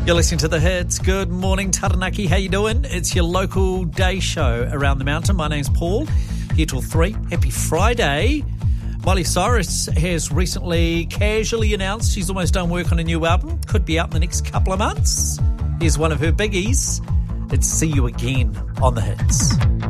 You're listening to The Hits. Good morning, Taranaki. How you doing? It's your local day show around the mountain. My name's Paul. Here till 3. Happy Friday. Miley Cyrus has recently casually announced she's almost done work on a new album. Could be out in the next couple of months. Here's one of her biggies. It's See You Again on The Hits.